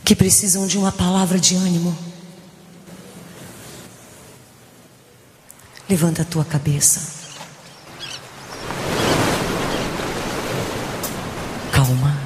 que precisam de uma palavra de ânimo. Levanta a tua cabeça. Calma.